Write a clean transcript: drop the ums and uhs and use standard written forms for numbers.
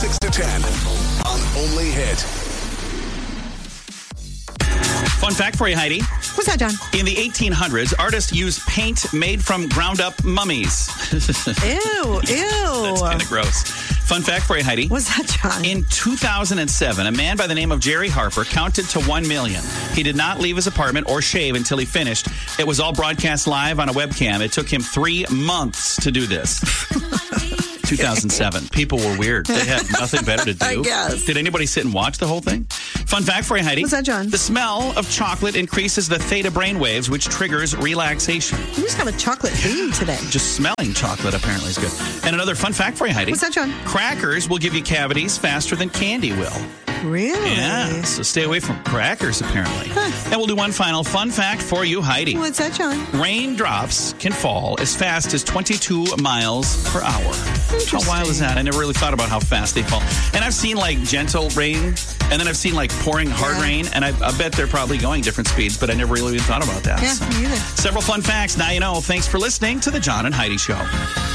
6 to 10 on Only Hit. Fun fact for you, Heidi. What's that, John? In the 1800s, artists used paint made from ground-up mummies. Ew. That's kind of gross. Fun fact for you, Heidi. What's that, John? In 2007, a man by the name of Jerry Harper counted to 1 million. He did not leave his apartment or shave until he finished. It was all broadcast live on a webcam. It took him 3 months to do this. 2007. People were weird. They had nothing better to do. I guess. Did anybody sit and watch the whole thing? Fun fact for you, Heidi. What's that, John? The smell of chocolate increases the theta brainwaves, which triggers relaxation. You just have a chocolate theme today. Just smelling chocolate apparently is good. And another fun fact for you, Heidi. What's that, John? Crackers will give you cavities faster than candy will. Really? Yeah, so stay away from crackers, apparently. Huh. And we'll do one final fun fact for you, Heidi. What's that, John? Raindrops can fall as fast as 22 miles per hour. How wild is that? I never really thought about how fast they fall. And I've seen like gentle rain, and then I've seen like pouring hard rain, and I bet they're probably going different speeds, but I never really even thought about that. Yeah, me either. Several fun facts. Now you know. Thanks for listening to The John and Heidi Show.